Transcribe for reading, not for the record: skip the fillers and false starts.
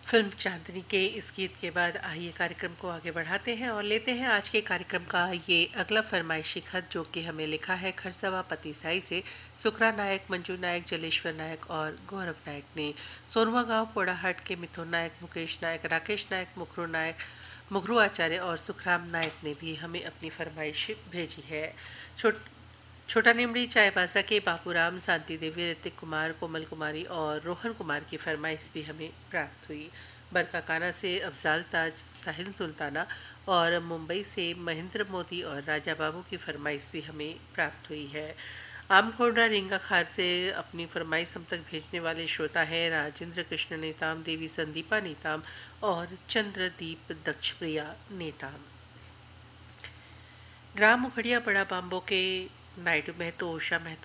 Film चांदनी के इस गीत के बाद आइए कार्यक्रम को आगे बढ़ाते हैं और लेते हैं आज के कार्यक्रम का ये अगला फरमाइशी खत, जो कि हमें लिखा है खरसवा पतिसाई से सुखरा नायक, मंजू नायक, जलेश्वर नायक और गौरव नायक ने। सोनवा गांव पोड़ाहाट के मिथुन नायक, मुकेश नायक, राकेश नायक, मुखरू आचार्य और सुखराम नायक ने भी हमें अपनी फरमाइश भेजी है। छोटा निमड़ी चायबासा के बापूराम, शांति देवी, ऋतिक कुमार, कोमल कुमारी और रोहन कुमार की फरमाइश भी हमें प्राप्त हुई। बरकाकाना से अफजाल ताज, साहिल सुल्ताना और मुंबई से महेंद्र मोदी और राजा बाबू की फरमाइश भी हमें प्राप्त हुई है। आमकोड़ा रिंगा खार से अपनी फरमाइश हम तक भेजने वाले श्रोता हैं राजेंद्र कृष्ण नेताम, देवी संदीपा नेताम और चंद्रदीप दक्षप्रिया नेताम। ग्राम उखड़िया बड़ा बाम्बो के नायडू महतो, उषा महतो